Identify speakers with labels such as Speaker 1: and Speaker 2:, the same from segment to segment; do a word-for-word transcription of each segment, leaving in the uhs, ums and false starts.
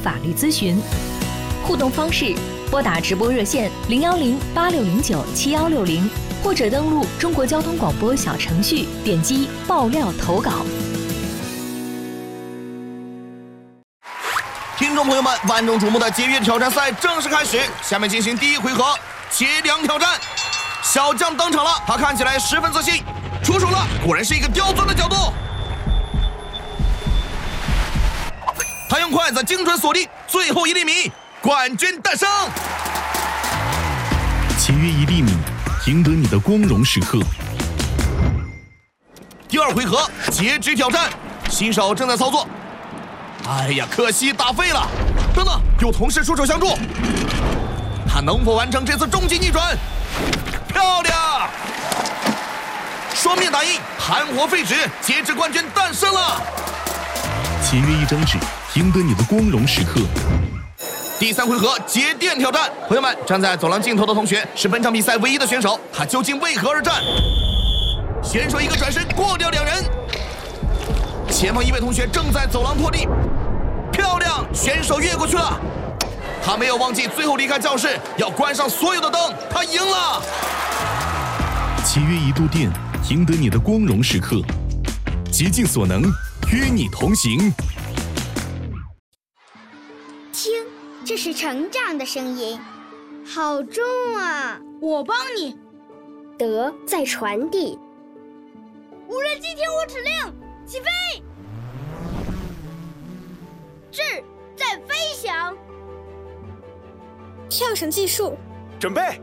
Speaker 1: 法律咨询。互动方式：拨打直播热线零幺零八六零九七幺六零，或者登录中国交通广播小程序，点击爆料投稿。
Speaker 2: 听众朋友们，万众瞩目的节约挑战赛正式开始，下面进行第一回合节粮挑战。小将登场了，他看起来十分自信，出手了，果然是一个刁钻的角度。他用筷子精准锁定最后一粒米，冠军诞生。
Speaker 3: 节约一粒米，赢得你的光荣时刻。
Speaker 2: 第二回合截止挑战，新手正在操作。哎呀，可惜打废了！等等，有同事出手相助，他能否完成这次终极逆转？漂亮！双面打印，含活废纸，截止冠军诞生了。
Speaker 3: 节约一张纸，赢得你的光荣时刻。
Speaker 2: 第三回合节电挑战，朋友们，站在走廊尽头的同学是本场比赛唯一的选手，他究竟为何而战？选手一个转身过掉两人，前方一位同学正在走廊拖地，漂亮，选手越过去了。他没有忘记最后离开教室要关上所有的灯，他赢了。
Speaker 3: 节约一度电，赢得你的光荣时刻。竭尽所能，与你同行。
Speaker 4: 听，这是成长的声音，好重啊！
Speaker 5: 我帮你。
Speaker 4: 德在传递。
Speaker 5: 无人机听我指令，起飞！智在飞翔。
Speaker 6: 跳绳技术，
Speaker 7: 准备。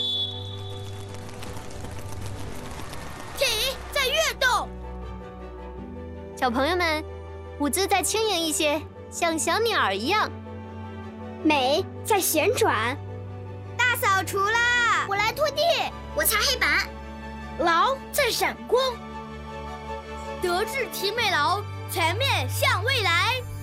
Speaker 5: 体在跃动。
Speaker 8: 小朋友们，舞姿再轻盈一些，像小鸟儿一样。
Speaker 4: 美在旋转。
Speaker 5: 大扫除啦！
Speaker 4: 我来拖地，我擦黑板。
Speaker 5: 劳在闪光。德智体美劳，全面向未来。